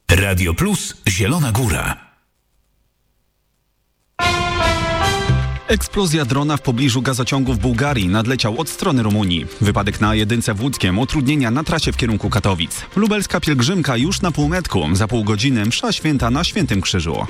Radio Plus Zielona Góra. Eksplozja drona w pobliżu gazociągu w Bułgarii nadleciał od strony Rumunii. Wypadek na A1 w Łódzkiem, utrudnienia na trasie w kierunku Katowic. Lubelska pielgrzymka już na półmetku. Za pół godziny msza święta na Świętym Krzyżu.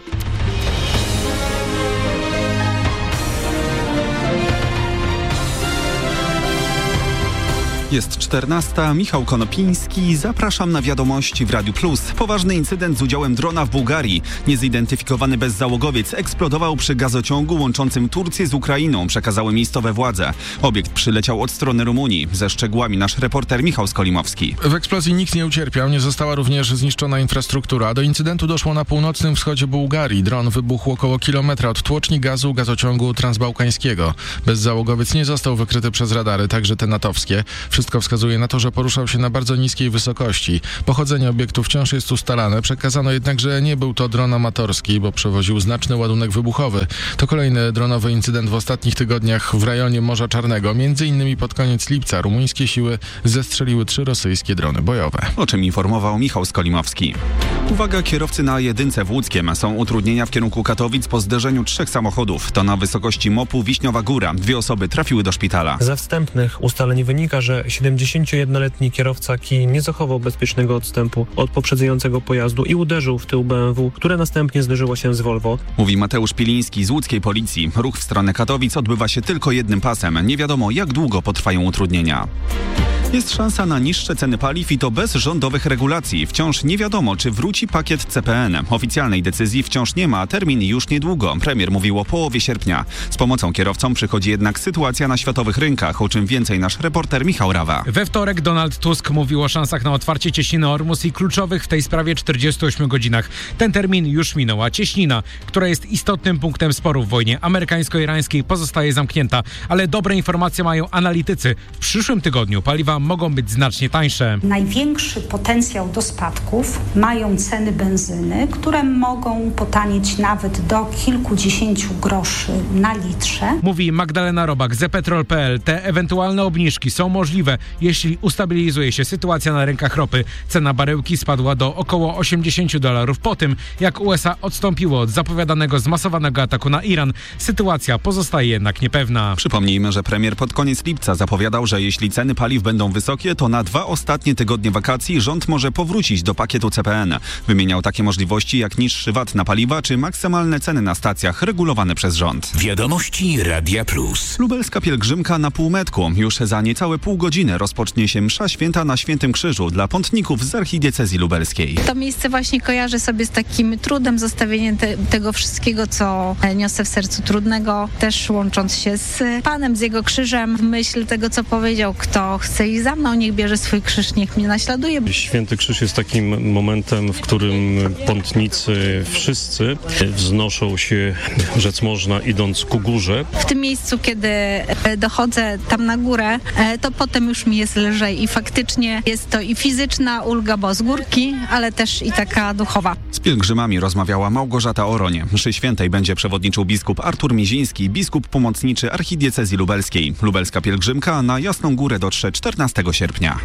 Jest 14. Michał Konopiński. Zapraszam na wiadomości w Radiu Plus. Poważny incydent z udziałem drona w Bułgarii. Niezidentyfikowany bezzałogowiec eksplodował przy gazociągu łączącym Turcję z Ukrainą, przekazały miejscowe władze. Obiekt przyleciał od strony Rumunii. Ze szczegółami nasz reporter Michał Skolimowski. W eksplozji nikt nie ucierpiał, nie została również zniszczona infrastruktura. Do incydentu doszło na północnym wschodzie Bułgarii. Dron wybuchł około kilometra od tłoczni gazu gazociągu transbałkańskiego. Bezzałogowiec nie został wykryty przez radary, także te natowskie. Wszystko wskazuje na to, że poruszał się na bardzo niskiej wysokości. Pochodzenie obiektu wciąż jest ustalane. Przekazano jednak, że nie był to dron amatorski, bo przewoził znaczny ładunek wybuchowy. To kolejny dronowy incydent w ostatnich tygodniach w rejonie Morza Czarnego. Między innymi pod koniec lipca rumuńskie siły zestrzeliły 3 rosyjskie drony bojowe. O czym informował Michał Skolimowski. Uwaga, kierowcy na A1 w Łódzkiem. Są utrudnienia w kierunku Katowic po zderzeniu 3 samochodów. To na wysokości MOP-u Wiśniowa Góra. 2 osoby trafiły do szpitala. Ze wstępnych ustaleń wynika, że 71-letni kierowca Kii nie zachował bezpiecznego odstępu od poprzedzającego pojazdu i uderzył w tył BMW, które następnie zderzyło się z Volvo. Mówi Mateusz Piliński z łódzkiej policji. Ruch w stronę Katowic odbywa się tylko jednym pasem. Nie wiadomo, jak długo potrwają utrudnienia. Jest szansa na niższe ceny paliw i to bez rządowych regulacji. Wciąż nie wiadomo, czy wróci pakiet CPN. Oficjalnej decyzji wciąż nie ma, a termin już niedługo. Premier mówił o połowie sierpnia. Z pomocą kierowcom przychodzi jednak sytuacja na światowych rynkach, o czym więcej nasz reporter Michał Rawa. We wtorek Donald Tusk mówił o szansach na otwarcie cieśniny Ormus i kluczowych w tej sprawie 48 godzinach. Ten termin już minął, a cieśnina, która jest istotnym punktem sporu w wojnie amerykańsko-irańskiej, pozostaje zamknięta. Ale dobre informacje mają analitycy. W przyszłym tygodniu paliwa mogą być znacznie tańsze. Największy potencjał do spadków mają ceny benzyny, które mogą potanieć nawet do kilkudziesięciu groszy na litrze. Mówi Magdalena Robak z ePetrol.pl. Te ewentualne obniżki są możliwe, jeśli ustabilizuje się sytuacja na rynkach ropy. Cena baryłki spadła do około $80 po tym, jak USA odstąpiło od zapowiadanego zmasowanego ataku na Iran. Sytuacja pozostaje jednak niepewna. Przypomnijmy, że premier pod koniec lipca zapowiadał, że jeśli ceny paliw będą wysokie, to na 2 ostatnie tygodnie wakacji rząd może powrócić do pakietu CPN. Wymieniał takie możliwości jak niższy VAT na paliwa czy maksymalne ceny na stacjach regulowane przez rząd. Wiadomości Radia Plus. Lubelska pielgrzymka na półmetku. Już za niecałe pół godziny rozpocznie się msza święta na Świętym Krzyżu dla pątników z archidiecezji lubelskiej. To miejsce właśnie kojarzy sobie z takim trudem, zostawieniem tego wszystkiego, co niosę w sercu trudnego, też łącząc się z Panem, z Jego krzyżem, w myśl tego, co powiedział, kto chce iść za mną, niech bierze swój krzyż, niech mnie naśladuje. Święty Krzyż jest takim momentem, w którym pątnicy wszyscy wznoszą się, rzec można, idąc ku górze. W tym miejscu, kiedy dochodzę tam na górę, to potem już mi jest lżej i faktycznie jest to i fizyczna ulga, bo z górki, ale też i taka duchowa. Z pielgrzymami rozmawiała Małgorzata Oroń. Mszy świętej będzie przewodniczył biskup Artur Miziński, biskup pomocniczy archidiecezji lubelskiej. Lubelska pielgrzymka na Jasną Górę dotrze 14 sierpnia.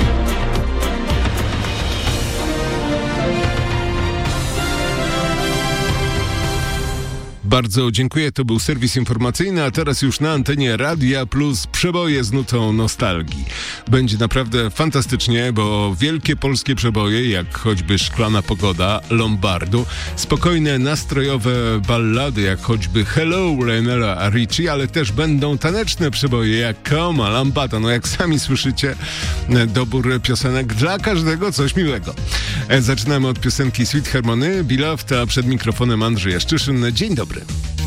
Bardzo dziękuję, to był serwis informacyjny, a teraz już na antenie Radia Plus przeboje z nutą nostalgii. Będzie naprawdę fantastycznie, bo wielkie polskie przeboje, jak choćby Szklana Pogoda, Lombardu, spokojne, nastrojowe ballady, jak choćby Hello, Lionela Richie, ale też będą taneczne przeboje, jak Kaoma, Lambada, no jak sami słyszycie, dobór piosenek dla każdego coś miłego. Zaczynamy od piosenki Sweet Harmony, Beloved, a przed mikrofonem Andrzej Jaszczyszyn. Dzień dobry.